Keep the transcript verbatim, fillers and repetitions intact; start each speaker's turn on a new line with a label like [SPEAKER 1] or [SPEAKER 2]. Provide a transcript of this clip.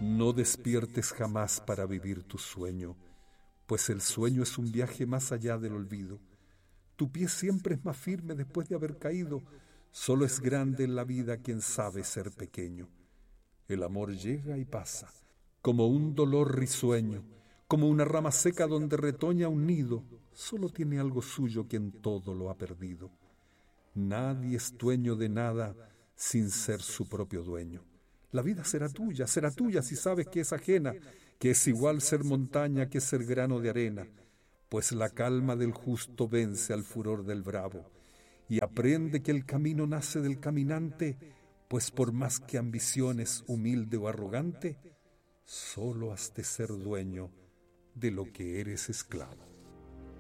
[SPEAKER 1] No despiertes jamás para vivir tu sueño, pues el sueño es un viaje más allá del olvido. Tu pie siempre es más firme después de haber caído. Solo es grande en la vida quien sabe ser pequeño. El amor llega y pasa, como un dolor risueño, como una rama seca donde retoña un nido. Solo tiene algo suyo quien todo lo ha perdido. Nadie es dueño de nada sin ser su propio dueño. La vida será tuya, será tuya si sabes que es ajena, que es igual ser montaña que ser grano de arena, pues la calma del justo vence al furor del bravo, y aprende que el camino nace del caminante, pues por más que ambiciones humilde o arrogante, solo has de ser dueño de lo que eres esclavo.